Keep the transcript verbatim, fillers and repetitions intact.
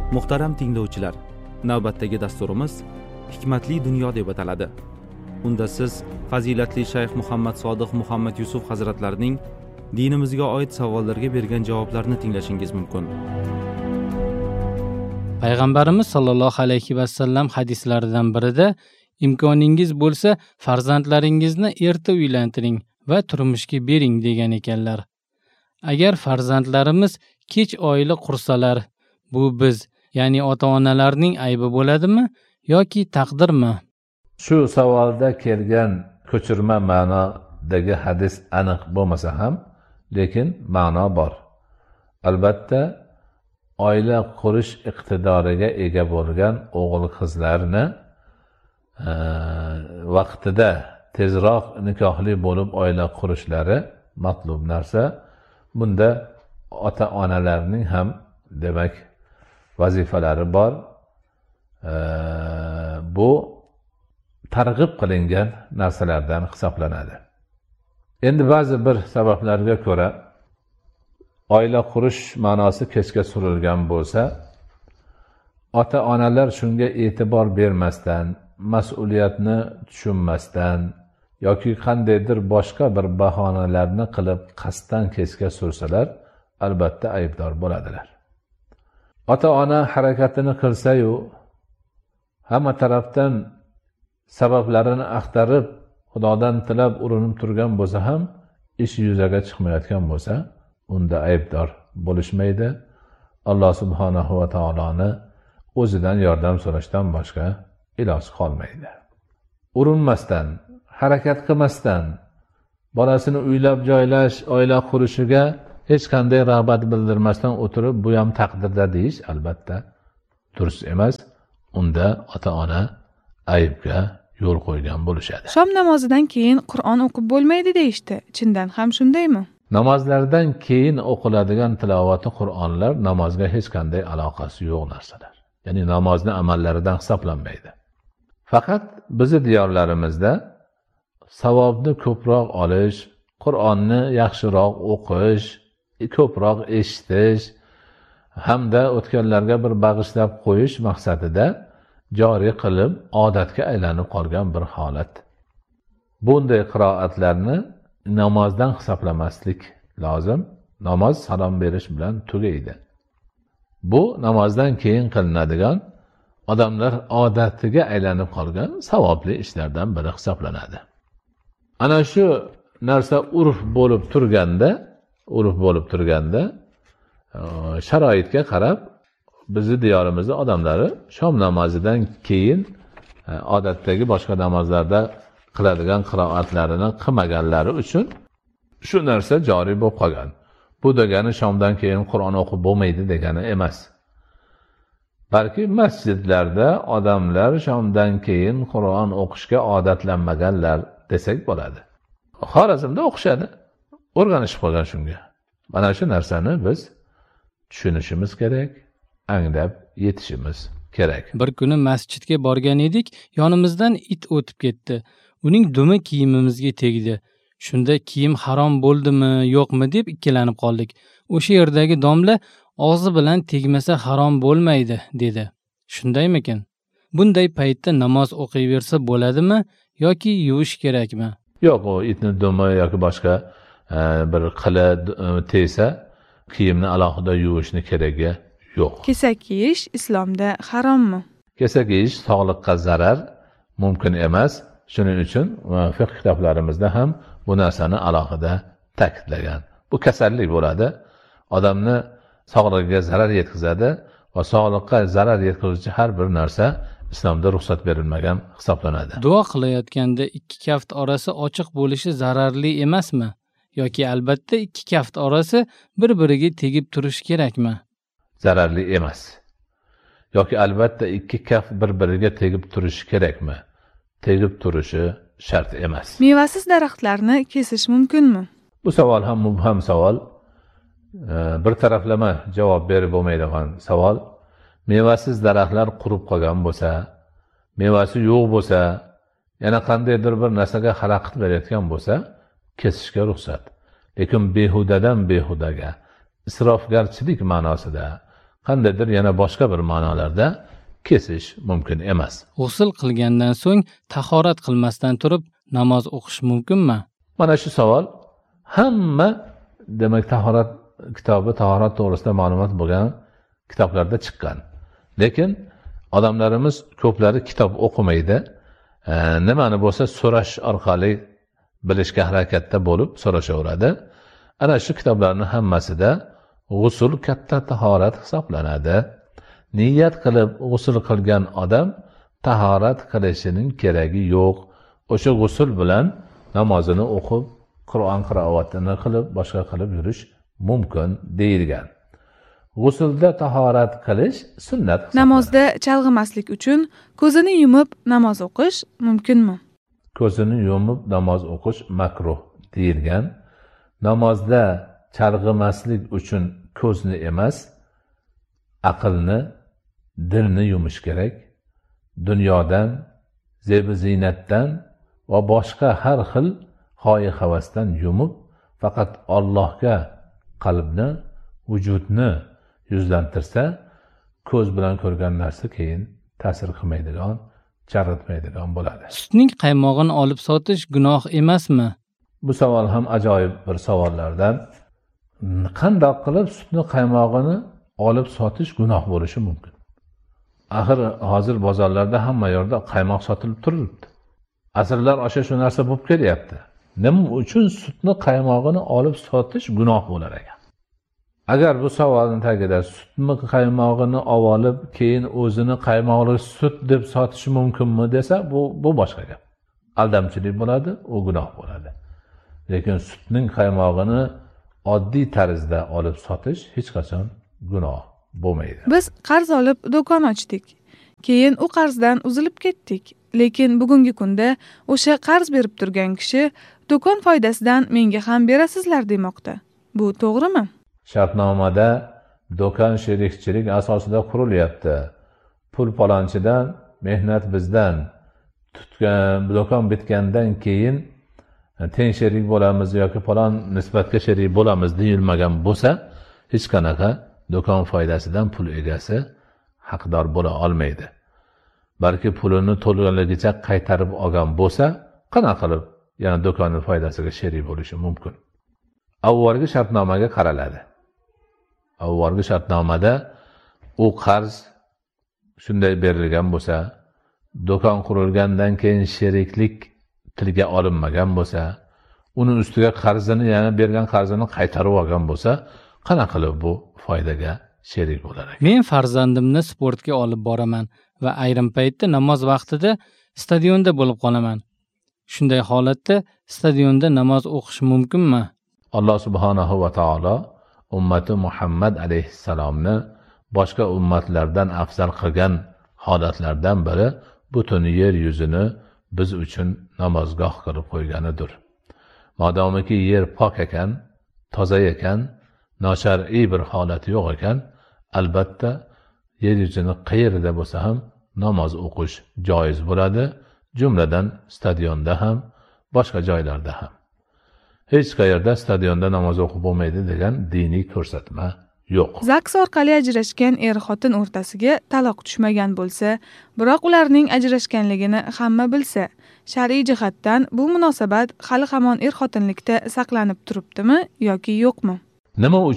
Muhtaram tinglovchilar, navbatdagi dasturimiz Hikmatli dunyo deb ataladi. Unda siz fazilatli shayx Muhammad Sodiq Muhammad Yusuf hazratlarining dinimizga oid savollarga bergan javoblarini tinglashingiz mumkin. Payg'ambarimiz sollallohu alayhi vasallam hadislaridan birida imkoningiz bo'lsa farzandlaringizni erta uylantiring va turmushga bering degan ekanlar. Agar farzandlarimiz kech oila qursalar, bu biz, ya'ni ota-onalarning aybi bo'ladimi yoki taqdirmi? Shu savolda kelgan ko'chirma ma'nodagi hadis aniq bo'lmasa ham, lekin ma'no bor. Albatta, oila qurish iqtidoriga ega bo'lgan o'g'il-qizlarni e, vaqtida tezroq nikohli bo'lib oila qurishlari matlub narsa. Bunda ota-onalarning ham demak vazifalari bor. E, bu targ'ib qilingan narsalardan hisoblanadi. Endi ba'zi bir sabablarga ko'ra oila qurish ma'nosi kechga surilgan bo'lsa, ota-onalar shunga e'tibor bermasdan, mas'uliyatni tushunmasdan yoki qandaydir boshqa bir bahonalarni qilib qasddan kechga sursalar, albatta aybdor bo'ladilar. Ota-ona harakatini qilsa-yu, hamma tarafdan sabablarini axtarib, Xudodan tilab urinib turgan bo'lsa ham, ish yuzaga chiqmayotgan bo'lsa, unda aybdor bo'lishmaydi. Alloh subhanahu va taoloni o'zidan yordam so'rashdan boshqa iloj qolmaydi. Urinmasdan, harakat qilmasdan, bolasini uylab joylash, oila qurishiga hech qanday rag'bat bildirmasdan o'tirib, bu ham taqdirda deyish albatta durust emas. Unda ota-ona aybga yo'l qo'ygan bo'lishadi. Shom namozidan keyin Qur'on o'qib bo'lmaydi deyishdi. Chindan ham shundaymi? Namozlardan keyin o'qiladigan tilovati Qur'onlar namozga hech qanday aloqasi yo'q narsalar. Ya'ni namozni amallaridan hisoblanmaydi. Faqat bizi diyorlarimizda savobni ko'proq olish, Qur'onni yaxshiroq o'qish, ko'proq eshitish hamda o'tganlarga bir bag'ishlab qo'yish maqsadida joriy qilib odatga aylanib qolgan bir holat. Bunday qiroatlarni namozdan hisoblamaslik lozim. Namoz salom berish bilan tugaydi. Bu namozdan keyin qilinadigan odamlar odatiga aylanib qolgan savobli ishlardan biri hisoblanadi. Ana shu narsa urf bo'lib turganda, urf bo'lib turganda sharoitga qarab bizni diyorimizda odamlari shom namozidan keyin odatdagi boshqa namozlarda qiladigan qiroatlarini qilmaganlari uchun shu narsa joriy bo'lib qolgan. Bu degani shomdan keyin Qur'on o'qib bo'lmaydi degani emas. Balki masjidlarda odamlar shomdan keyin Qur'on o'qishga odatlanmaganlar desak bo'ladi. Xorazmda o'qishadi. O'rganishib qolgan shunga. Mana shu narsani biz tushunishimiz kerak, anglab yetishimiz kerak. Bir kuni masjidga borgan edik, yonimizdan it o'tib ketdi. Uning dumi kiyimimizga tegdi. Shunda kiyim harom bo'ldimi, yo'qmi deb ikkilanib qoldik. O'sha yerdagi domla og'zi bilan tegmasa harom bo'lmaydi dedi. Shundaymikin? Bunday paytda namoz o'qiyversa bo'ladimi yoki yuvish kerakmi? Yo'q, u itning dumi yoki boshqa e, bir qila tegsa, kiyimni alohida yuvishni keragi yo'q. Kesak kiyish islomda harommi? Kesak kiyish sog'liqqa zarar mumkin emas. Shuning uchun fiqh kitoblarimizda ham bu narsani alohida ta'kidlagan. Bu kasallik bo'ladi. Odamni sog'lig'iga zarar yetkazadi va sog'liqqa zarar yetkazuvchi har bir narsa islomda ruxsat berilmagan hisoblanadi. Duo qilayotganda ikki kaft orasi ochiq bo'lishi zararli emasmi? Yoki albatta ikki kaft orasi bir-biriga tegib turishi kerakmi? Zararli emas. Yoki albatta ikki kaft bir-biriga tegib turishi kerakmi? Tegib turishi shart emas. Mevasiz daraxtlarni kesish mumkinmi? Bu savol ham mubham savol. Bir taraflama javob berib bo'lmaydigan savol. Mevasiz daraxtlar qurib qolgan bo'lsa, mevasi yo'q bo'lsa, yana qandaydir bir narsaga xalaqit berayotgan bo'lsa, kesishga ruxsat. Lekin behudadan behudaga, isrofgarchilik ma'nosida, qandaydir yana boshqa bir ma'nolarda kesish mumkin emas. G'usl qilgandan so'ng tahorat qilmasdan turib namoz o'qish mumkinmi? Mana shu savol hamma demak tahorat kitobi, tahorat to'g'risida ma'lumot bo'lgan kitoblarda chiqqan. Lekin odamlarimiz ko'plari kitob o'qimaydi. E, nimani bo'lsa so'rash orqali bilishga harakatda bo'lib so'rashaveradi. Ana shu kitoblarning hammasida g'usl katta tahorat hisoblanadi. Niyat qilib g'usl qilgan odam tahorat qilishining keragi yo'q. O'sha g'usl bilan namozini o'qib, Qur'on qiroatini qilib, boshqa qilib yurish mumkin deyilgan. G'uslda tahorat qilish sunnat hisoblanadi. Namozda chalg'imaslik uchun ko'zini yumib namoz o'qish mumkinmi? Ko'zini yumib namoz o'qish makruh deyilgan. Namozda chalg'imaslik uchun ko'zni emas, aqlni, dilni yumish kerak. Dunyodan, zebi ziynatdan va boshqa har xil xoyi havasdan yumib, faqat Allohga qalbni, vujudni yuzlantirsa, ko'z bilan ko'rgan narsa keyin ta'sir qilmaydigan, charg'itmaydigan bo'ladi. Sutning qaymog'ini olib sotish gunoh emasmi? Bu savol ham ajoyib bir savollardan. Qanday qilib sutni qaymog'ini olib sotish gunoh bo'lishi mumkin? Axir hozir bozorlarda hamma yerda qaymoq sotilib turibdi. Asrlar osha shu narsa bo'lib kelyapti. Nima uchun sutni qaymog'ini olib sotish gunoh bo'lar ekan? Agar bu savolning tagida sutni qaymog'ini olib, keyin o'zini qaymoqli sut deb sotish mumkinmi desa, bu bu boshqa gap. Aldamchilik bo'ladi, u gunoh bo'ladi. Lekin sutning qaymog'ini oddiy tarzda olib sotish hech qachon gunoh bo'lmaydi. Biz qarz olib do'kon ochdik. Keyin u qarzdan uzilib ketdik. Lekin bugungi kunda o'sha qarz berib turgan kishi do'kon foydasidan menga ham berasizlar demoqda. Bu to'g'rimi? Shartnomada do'kon sherikchilik asosida qurilyapti. Pul palonchidan, mehnat bizdan. Tutgan do'kon bitgandan keyin teng sherik bo'lamiz yoki falon nisbatga sherik bo'lamiz deyilmagan bo'lsa, hech qanaqa do'kon foydasidan pul egasi haqdor bo'la olmaydi. Balki pulini to'lganligicha qaytarib olgan bo'lsa, qanaqa qilib yana do'konning foydasiga sherik bo'lishi mumkin? Avvalgi shartnomaga qaraladi. Avvalgi shartnomada u qarz shunday berilgan bo'lsa, do'kon qurilgandan keyin sheriklik tilga olinmagan bo'lsa, uning ustiga qarzini yana bergan qarzini qaytarib olgan bo'lsa, qanaqa qilib bu foydaga sherik bo'lar ekan? Men farzandimni sportga olib boraman va ayrim paytda namoz vaqtida stadionda bo'lib qolaman. Shunday holatda stadionda namoz o'qish mumkinmi? Alloh subhanahu va taolo ummati Muhammad alayhissalomni boshqa ummatlardan afzal qilgan holatlardan biri butun yer yuzini biz uchun namozgoh qilib qo'yganidir. Modomiki yer pok ekan, toza ekan, noshar'iy bir holati yo'q ekan, albatta yer yuzini qayerda bo'lsa ham namoz o'qish joiz bo'ladi, jumladan stadionda ham, boshqa joylarda ham. Hech qayerda stadionda namoz o'qib bo'lmaydi degan diniy ko'rsatma yo'q. Zaks orqali ajrashgan er-xotin o'rtasiga taloq tushmagan bo'lsa, biroq ularning ajrashganligini hamma bilsa, shar'iy jihatdan bu munosabat hali hamon er-xotinlikda saqlanib turibdimi yoki yo'qmi? Nima